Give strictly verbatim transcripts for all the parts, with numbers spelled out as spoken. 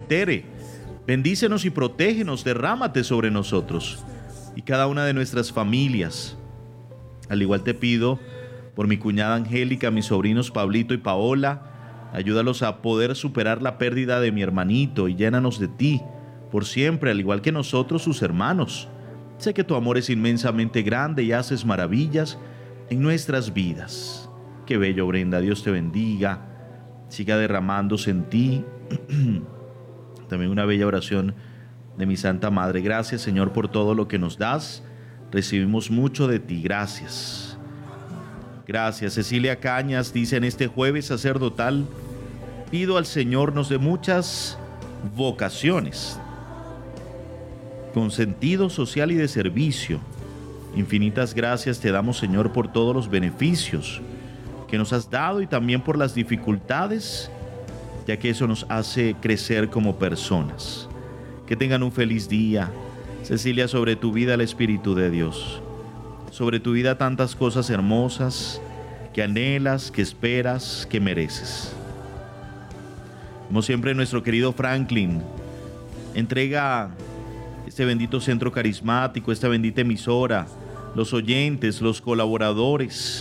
Tere. Bendícenos y protégenos, derrámate sobre nosotros y cada una de nuestras familias. Al igual te pido por mi cuñada Angélica, mis sobrinos Pablito y Paola. Ayúdalos a poder superar la pérdida de mi hermanito y llénanos de ti por siempre, al igual que nosotros, sus hermanos. Sé que tu amor es inmensamente grande y haces maravillas en nuestras vidas. Qué bello, Brenda. Dios te bendiga. Siga derramándose en ti. También una bella oración de mi Santa Madre. Gracias, Señor, por todo lo que nos das. Recibimos mucho de ti. Gracias. Gracias. Cecilia Cañas dice: en este jueves sacerdotal pido al Señor nos dé muchas vocaciones con sentido social y de servicio. Infinitas gracias te damos, Señor, por todos los beneficios que nos has dado y también por las dificultades, ya que eso nos hace crecer como personas. Que tengan un feliz día. Cecilia, sobre tu vida el Espíritu de Dios. Sobre tu vida tantas cosas hermosas que anhelas, que esperas, que mereces. Como siempre, nuestro querido Franklin entrega este bendito centro carismático, esta bendita emisora, los oyentes, los colaboradores.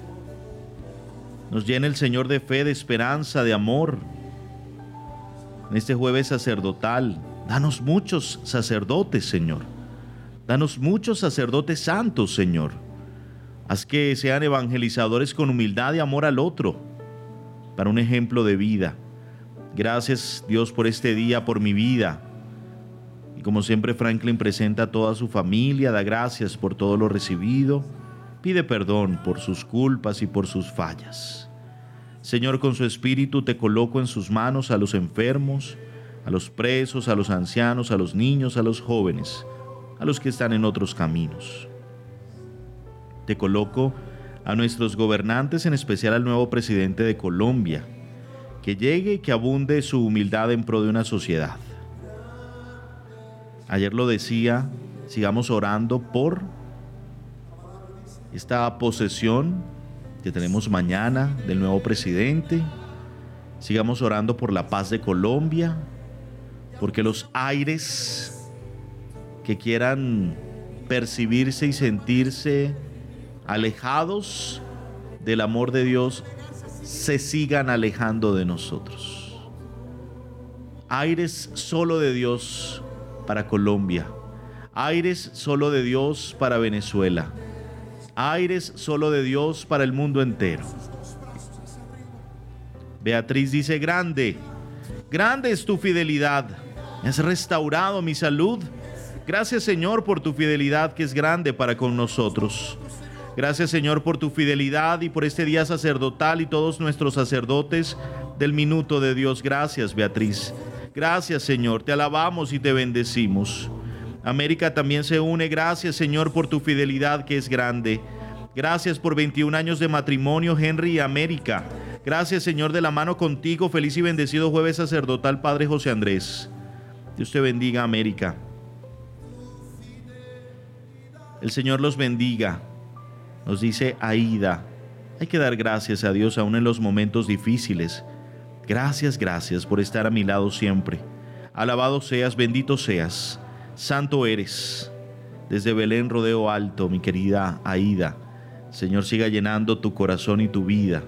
Nos llena el Señor de fe, de esperanza, de amor. En este jueves sacerdotal, danos muchos sacerdotes, Señor. Danos muchos sacerdotes santos, Señor. Haz que sean evangelizadores con humildad y amor al otro, para un ejemplo de vida. Gracias, Dios, por este día, por mi vida. Y como siempre, Franklin presenta a toda su familia, da gracias por todo lo recibido, pide perdón por sus culpas y por sus fallas. Señor, con su espíritu te coloco en sus manos a los enfermos, a los presos, a los ancianos, a los niños, a los jóvenes, a los que están en otros caminos. Te coloco a nuestros gobernantes, en especial al nuevo presidente de Colombia, que llegue y que abunde su humildad en pro de una sociedad. Ayer lo decía, sigamos orando por esta posesión que tenemos mañana del nuevo presidente. Sigamos orando por la paz de Colombia, porque los aires que quieran percibirse y sentirse alejados del amor de Dios se sigan alejando de nosotros. Aires solo de Dios para Colombia, aires solo de Dios para Venezuela, aires solo de Dios para el mundo entero. Beatriz dice: grande, grande es tu fidelidad, me has restaurado mi salud. Gracias, Señor, por tu fidelidad que es grande para con nosotros. Gracias, Señor, por tu fidelidad y por este día sacerdotal y todos nuestros sacerdotes del minuto de Dios. Gracias, Beatriz. Gracias, Señor, te alabamos y te bendecimos. América también se une. Gracias, Señor, por tu fidelidad que es grande. Gracias por veintiún años de matrimonio, Henry y América. Gracias, Señor, de la mano contigo. Feliz y bendecido jueves sacerdotal, Padre José Andrés. Dios te bendiga, América. El Señor los bendiga. Nos dice Aida: hay que dar gracias a Dios aún en los momentos difíciles. Gracias, gracias por estar a mi lado siempre. Alabado seas, bendito seas, santo eres. Desde Belén, Rodeo Alto, mi querida Aida, Señor, siga llenando tu corazón y tu vida.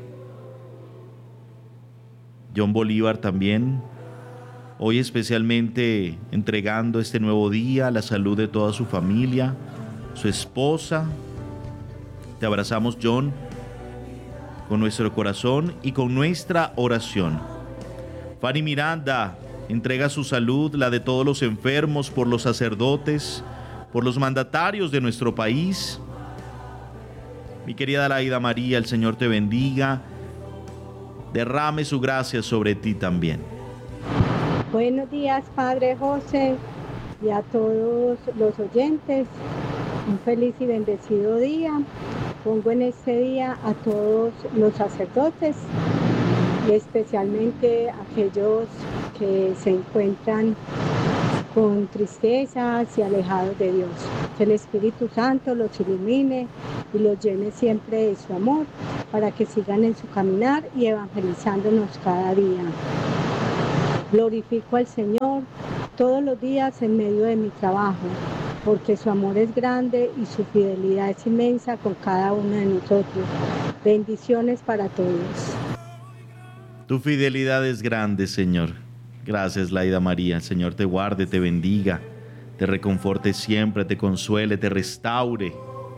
John Bolívar también, hoy especialmente entregando este nuevo día a la salud de toda su familia, su esposa. Te abrazamos, John, con nuestro corazón y con nuestra oración. Fanny Miranda entrega su salud, la de todos los enfermos, por los sacerdotes, por los mandatarios de nuestro país. Mi querida Laida María, el Señor te bendiga. Derrame su gracia sobre ti también. Buenos días, Padre José, y a todos los oyentes. Un feliz y bendecido día. Pongo en este día a todos los sacerdotes y especialmente aquellos que se encuentran con tristezas y alejados de Dios. Que el Espíritu Santo los ilumine y los llene siempre de su amor para que sigan en su caminar y evangelizándonos cada día. Glorifico al Señor Señor todos los días en medio de mi trabajo, porque su amor es grande y su fidelidad es inmensa con cada uno de nosotros. Bendiciones para todos. Tu fidelidad es grande, Señor. Gracias, Laida María. El Señor te guarde, te bendiga, te reconforte siempre, te consuele, te restaure.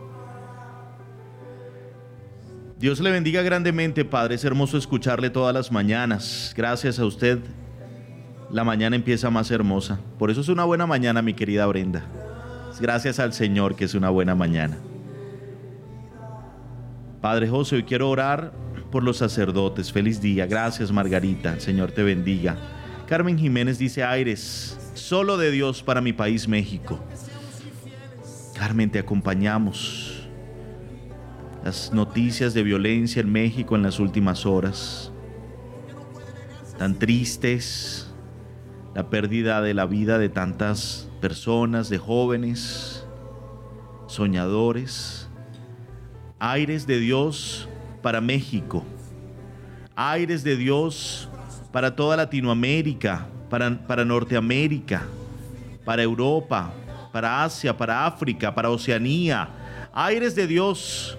Dios le bendiga grandemente, Padre. Es hermoso escucharle todas las mañanas. Gracias a usted, la mañana empieza más hermosa. Por eso es una buena mañana, mi querida Brenda. Gracias al Señor que es una buena mañana. Padre José, hoy quiero orar por los sacerdotes. Feliz día. Gracias, Margarita. El Señor te bendiga. Carmen Jiménez dice: aires solo de Dios para mi país, México. Carmen, te acompañamos. Las noticias de violencia en México en las últimas horas, tan tristes, la pérdida de la vida de tantas personas, de jóvenes, soñadores. Aires de Dios para México, aires de Dios para toda Latinoamérica, para, para Norteamérica, para Europa, para Asia, para África, para Oceanía. Aires de Dios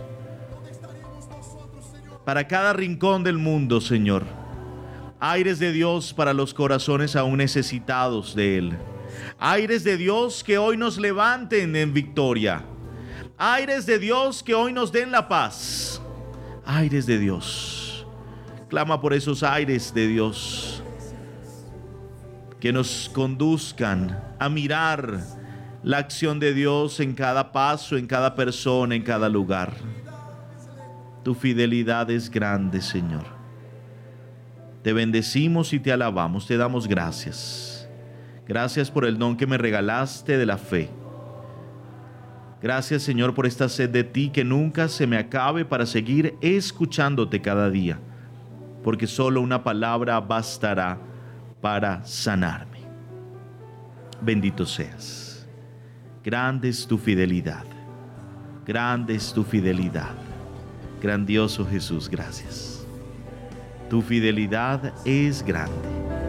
para cada rincón del mundo, Señor. Aires de Dios para los corazones aún necesitados de Él. Aires de Dios que hoy nos levanten en victoria. Aires de Dios que hoy nos den la paz. Aires de Dios. Clama por esos aires de Dios que nos conduzcan a mirar la acción de Dios en cada paso, en cada persona, en cada lugar. Tu fidelidad es grande, Señor. Te bendecimos y te alabamos, te damos gracias. Gracias por el don que me regalaste de la fe. Gracias, Señor, por esta sed de ti que nunca se me acabe para seguir escuchándote cada día, porque solo una palabra bastará para sanarme. Bendito seas. Grande es tu fidelidad. Grande es tu fidelidad. Grandioso Jesús, gracias. Tu fidelidad es grande.